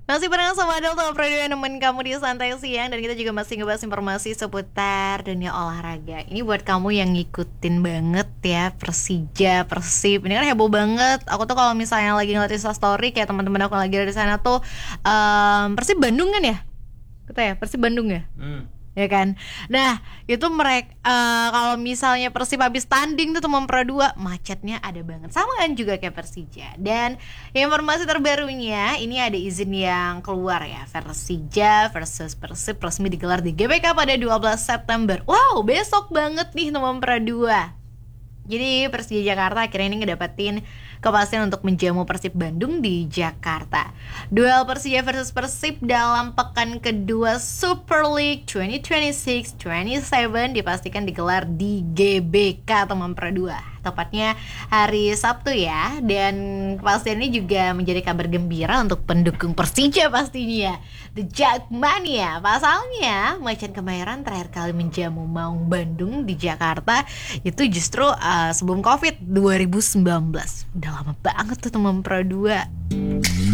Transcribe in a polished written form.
Masih bareng sama Adel Top Radio yang nemenin kamu di Santai Siang. Dan kita juga masih ngebahas informasi seputar dunia olahraga. Ini buat kamu yang ngikutin banget ya Persija, Persib. Ini kan heboh banget. Aku tuh kalau misalnya lagi ngeliat Instastory kayak teman-teman aku lagi ada di sana tuh, Persib Bandung kan ya? Kita ya, Persib Bandung ya? Ya kan. Nah, itu mereka kalau misalnya Persib habis tanding tuh Mempra 2, macetnya ada banget. Sama kan juga kayak Persija. Dan informasi terbarunya ini ada izin yang keluar ya. Persija versus Persib resmi digelar di GBK pada 12 September. Wow, besok banget nih Mempra 2. Jadi Persija Jakarta akhirnya ini ngedapetin kepastian untuk menjamu Persib Bandung di Jakarta. Duel Persija versus Persib dalam pekan kedua Super League 2026-27 dipastikan digelar di GBK atau Mempra 2. Tepatnya hari Sabtu ya. Dan kepastian ini juga menjadi kabar gembira untuk pendukung Persija pastinya, The Jackmania. Pasalnya Macan Kemayoran terakhir kali menjamu Maung Bandung di Jakarta itu justru sebelum Covid 2019. Udah lama banget tuh Mempra 2.